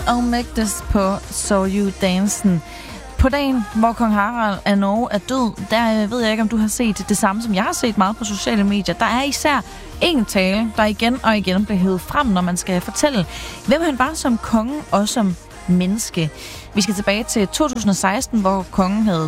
og Magdes på So You Dancen. På dagen, hvor kong Harald af Norge er død, der ved jeg ikke, om du har set det samme, som jeg har set meget på sociale medier. Der er især en tale, der igen og igen bliver hævet frem, når man skal fortælle, hvem han var som konge og som menneske. Vi skal tilbage til 2016, hvor kongen havde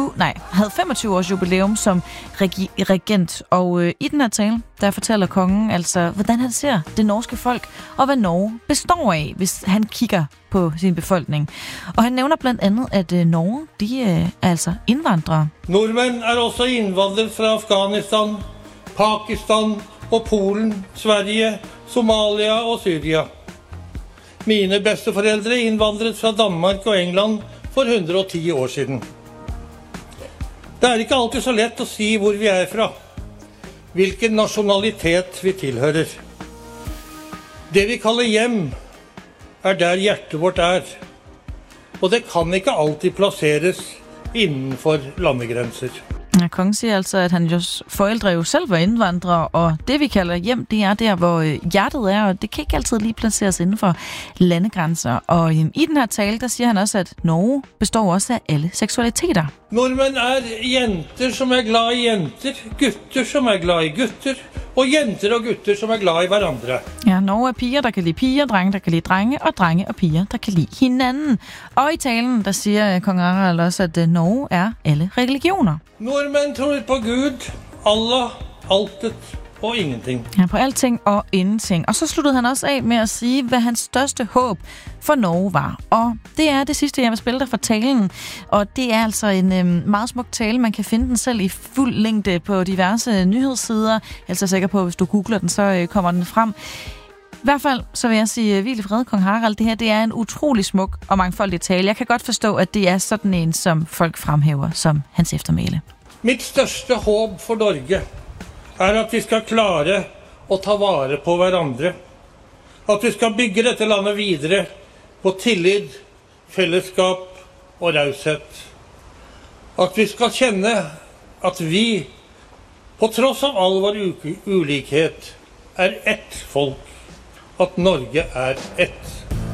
25 års jubilæum som regent. Og i den her tale, der fortæller kongen altså, hvordan han ser det norske folk, og hvad Norge består af, hvis han kigger på sin befolkning. Og han nævner blandt andet, at Norge, de er altså indvandrere. Nordmænd er også indvandret fra Afghanistan, Pakistan og Polen, Sverige, Somalia og Syria. Mine bedsteforældre indvandret fra Danmark og England for 110 år siden. Det er ikke altid så let at sige, hvor vi er fra, hvilken nationalitet vi tilhører. Det vi kalder hjem, er der hjertet vårt er, og det kan ikke altid placeres indenfor landegrænser. Ja, kongen siger altså, at hans forældre jo selv var indvandrere, og det vi kalder hjem, det er der, hvor hjertet er, og det kan ikke altid lige placeres inden for landegrænser. Og i den her tale, der siger han også, at Norge består også af alle seksualiteter. Nordmænd er jenter, som er glad i jenter, gutter, som er glad i gutter, og jenter og gutter, som er glad i hverandre. Ja, Norge er piger, der kan lide piger, drenge, der kan lide drenge, og drenge og piger, der kan lide hinanden. Og i talen, der siger kong Harald også, at Norge er alle religioner. Nordmænd tror på Gud, Allah, altet og ingenting. Ja, på alting og ingenting. Og så sluttede han også af med at sige, hvad hans største håb for Norge var. Og det er det sidste, jeg vil spille dig fra talen. Og det er altså en meget smuk tale. Man kan finde den selv i fuld længde på diverse nyhedssider. Jeg er altså sikker på, at hvis du googler den, så kommer den frem. I hvert fald, så vil jeg sige, hvil i fred, kong Harald. Det her, det er en utrolig smuk og mangfoldig tale. Jeg kan godt forstå, at det er sådan en, som folk fremhæver som hans eftermæle. Mit største håb for Norge er, at vi skal klare at ta vare på hverandre. At vi skal bygge dette landet videre på tillid, fællesskab og raushet. At vi skal kende, at vi, på trods av all vår ulikhet, er ett folk. At Norge er ett.